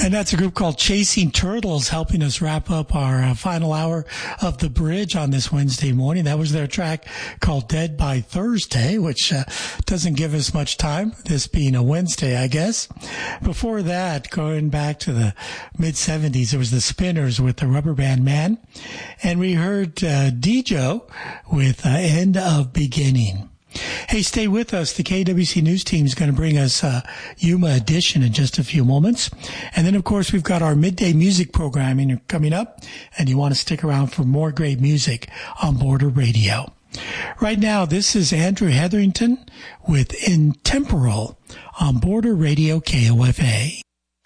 And that's a group called Chasing Turtles helping us wrap up our final hour of The Bridge on this Wednesday morning. That was their track called Dead by Thursday, which doesn't give us much time, this being a Wednesday, I guess. Before that, going back to the mid-'70s, it was the Spinners with the Rubber Band Man. And we heard Dijo with End of Beginning. Hey, stay with us. The KWC News team is going to bring us Yuma Edition in just a few moments. And then, of course, we've got our midday music programming coming up, and you want to stick around for more great music on Border Radio. Right now, this is Andrew Hetherington with Intemporal on Border Radio KOFA.